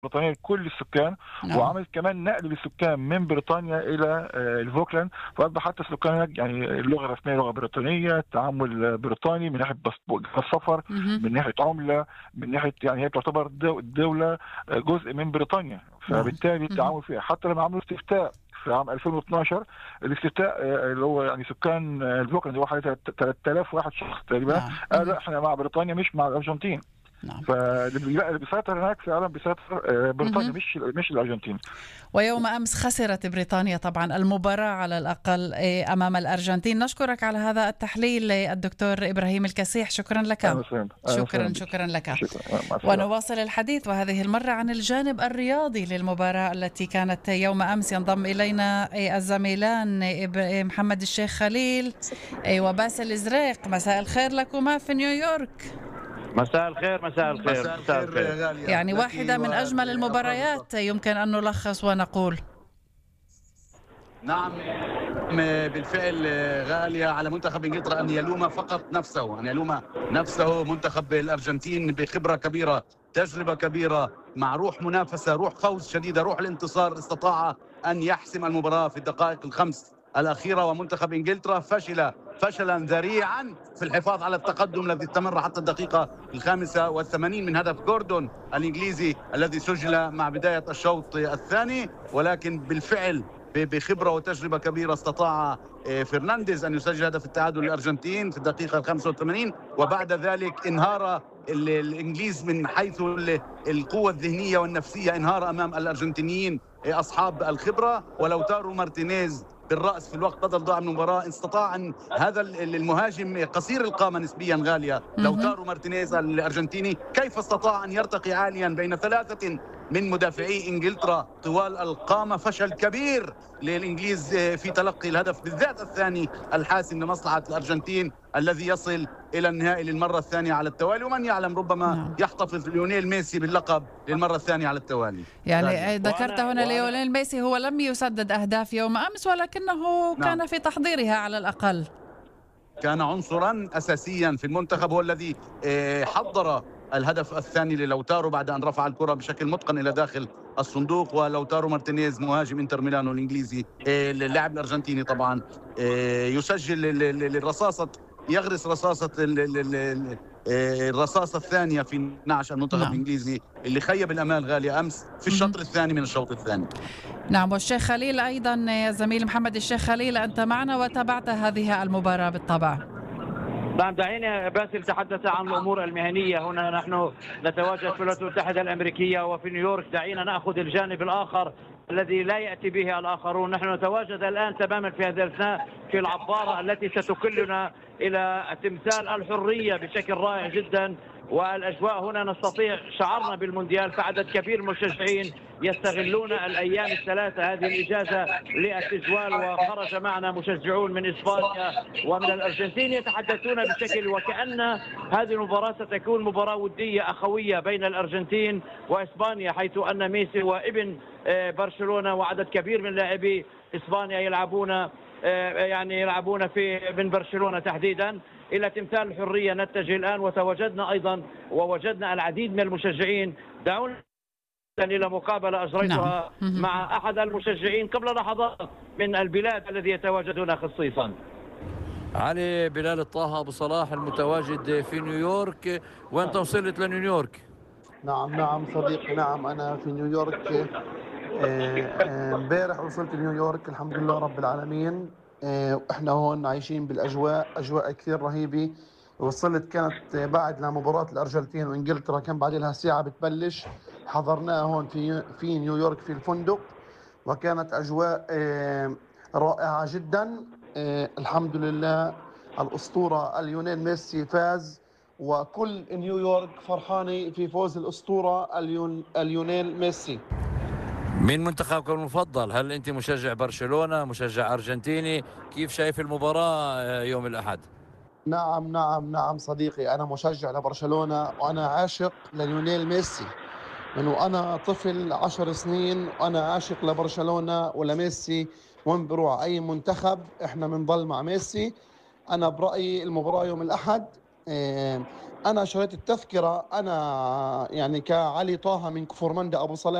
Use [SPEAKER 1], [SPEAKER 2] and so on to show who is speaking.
[SPEAKER 1] بريطانية لكل السكان،
[SPEAKER 2] نعم.
[SPEAKER 1] وعمل كمان نقل للسكان من بريطانيا إلى الفوكلاند، فأصبح حتى السكان هناك يعني اللغة الرسمية لغة بريطانية، التعامل بريطاني من ناحية السفر،
[SPEAKER 2] مهم.
[SPEAKER 1] من ناحية عملة، من ناحية يعني هي تعتبر دولة جزء من بريطانيا،
[SPEAKER 2] نعم.
[SPEAKER 1] فبالتالي
[SPEAKER 2] مهم.
[SPEAKER 1] التعامل فيها حتى لما عملوا استفتاء في عام 2012. الاستفتاء اللي هو يعني سكان الفوكلاند اللي هو حوالي 3000 شخص تقريبا،
[SPEAKER 2] نعم.
[SPEAKER 1] قالوا
[SPEAKER 2] مهم.
[SPEAKER 1] احنا مع بريطانيا مش مع الارجنتين.
[SPEAKER 2] نعم.
[SPEAKER 1] فاللي بيسيطر هناك فعلا بيسيطر بريطانيا،
[SPEAKER 2] مهم.
[SPEAKER 1] مش الارجنتين.
[SPEAKER 2] ويوم أمس خسرت بريطانيا طبعا المباراة على الأقل أمام الأرجنتين. نشكرك على هذا التحليل الدكتور إبراهيم الكسيح، شكرا لك.
[SPEAKER 1] اهلا وسهلا، اهلا وسهلا
[SPEAKER 2] شكرا
[SPEAKER 1] بك.
[SPEAKER 2] شكرا لك.
[SPEAKER 1] شكرا، مع السلامه.
[SPEAKER 2] ونواصل الحديث وهذه المرة عن الجانب الرياضي للمباراة التي كانت يوم أمس. ينضم إلينا الزميلان محمد الشيخ خليل وباسل إزريق. مساء الخير لكما في نيويورك.
[SPEAKER 3] مساء الخير، مساء الخير،
[SPEAKER 4] مساء
[SPEAKER 3] مساء
[SPEAKER 4] الخير
[SPEAKER 3] الخير.
[SPEAKER 4] غالية
[SPEAKER 2] يعني
[SPEAKER 4] لك
[SPEAKER 2] واحدة من أجمل
[SPEAKER 4] ولأفراد
[SPEAKER 2] المباريات يمكن أن نلخص ونقول.
[SPEAKER 4] نعم بالفعل غالية على منتخب إنجلترا أن يلوم فقط نفسه، أن يلوم نفسه. منتخب الأرجنتين بخبرة كبيرة، تجربة كبيرة، مع روح منافسة، روح فوز شديدة، روح الانتصار، استطاع أن يحسم المباراة في الدقائق الخمس الأخيرة. ومنتخب إنجلترا فشل فشلا ذريعا في الحفاظ على التقدم الذي استمر حتى الدقيقة 85 من هدف جوردون الإنجليزي الذي سجل مع بداية الشوط الثاني. ولكن بالفعل بخبرة وتجربة كبيرة استطاع فرنانديز أن يسجل هدف التعادل للأرجنتين في الدقيقة 85. وبعد ذلك انهار الإنجليز من حيث القوة الذهنية والنفسية، انهار أمام الأرجنتينيين أصحاب الخبرة. ولو تارو مارتينيز بالرأس في الوقت بدل ضاع من المباراة، استطاع أن هذا المهاجم قصير القامة نسبيا غالية، لو تارو مارتينيز الأرجنتيني، كيف استطاع أن يرتقي عاليا بين ثلاثة من مدافعي إنجلترا طوال القامة. فشل كبير للإنجليز في تلقي الهدف بالذات الثاني الحاسم لمصلحة الأرجنتين الذي يصل إلى النهائي للمرة الثانية على التوالي. ومن يعلم ربما يحتفظ ليونيل ميسي باللقب للمرة الثانية على التوالي.
[SPEAKER 2] يعني ذكرت هنا ليونيل ميسي، هو لم يسدد أهداف يوم أمس ولكنه
[SPEAKER 4] نعم.
[SPEAKER 2] كان في تحضيرها على الأقل.
[SPEAKER 4] كان عنصرا أساسيا في المنتخب، هو الذي حضر الهدف الثاني للوتارو بعد أن رفع الكرة بشكل متقن إلى داخل الصندوق. ولوتارو مارتينيز مهاجم انتر ميلانو الإنجليزي، اللاعب الأرجنتيني طبعا، يسجل للرصاصة، يغرس رصاصة الرصاصة الثانية في نعش المنتخب الإنجليزي اللي خيب الأمال غالية أمس في الشطر الثاني من الشوط الثاني.
[SPEAKER 2] نعم. والشيخ خليل أيضا، زميل محمد الشيخ خليل، أنت معنا وتابعت هذه المباراة بالطبع.
[SPEAKER 3] نعم، دعيني باسل تحدث عن الأمور المهنية. هنا نحن نتواجد في الولايات المتحدة الأمريكية وفي نيويورك. دعينا نأخذ الجانب الآخر الذي لا يأتي به الآخرون. نحن نتواجد الآن تماما في هذا الأثناء في العبارة التي ستكلنا إلى تمثال الحرية بشكل رائع جدا. والأجواء هنا نستطيع شعرنا بالمونديال، فعدد كبير من المشجعين يستغلون الأيام الثلاثة هذه الإجازة للتجوال. وخرج معنا مشجعون من إسبانيا ومن الأرجنتين يتحدثون بشكل وكأن هذه المباراة ستكون مباراة ودية أخوية بين الأرجنتين وإسبانيا، حيث أن ميسي وابن برشلونة وعدد كبير من لاعبي إسبانيا يلعبون من برشلونة تحديدا. إلى تمثال الحرية نتجه الآن، وتواجدنا أيضا ووجدنا العديد من المشجعين. دعونا إلى مقابلة أجريتها مع أحد المشجعين قبل لحظات من البلاد الذي يتواجدون خصيصا.
[SPEAKER 5] علي بلال الطه أبو صلاح المتواجد في نيويورك، وأنت وصلت لنيويورك.
[SPEAKER 6] نعم صديقي، نعم أنا في نيويورك. امبارح وصلت نيويورك الحمد لله رب العالمين. احنا هون عايشين أجواء كثير رهيبة. وصلت كانت بعد لمباراة الأرجنتين وإنجلترا، كان بعد لها ساعة بتبلش. حضرناها هون في نيويورك في الفندق، وكانت أجواء رائعة جدا. الحمد لله الأسطورة ليونيل ميسي فاز، وكل نيويورك فرحانة في فوز الأسطورة ليونيل ميسي.
[SPEAKER 5] من منتخبك المفضل؟ هل أنت مشجع برشلونة، مشجع أرجنتيني؟ كيف شايف المباراة يوم الأحد؟
[SPEAKER 6] نعم صديقي، أنا مشجع لبرشلونة وأنا عاشق لليونيل ميسي من وأنا طفل 10 سنين، وأنا عاشق لبرشلونة ولميسي. وين بروح أي منتخب إحنا بنضل مع ميسي. أنا برأيي المباراة يوم الأحد أنا شريت التذكرة، أنا يعني كعلي طه من كفر مندا أبو صلاح.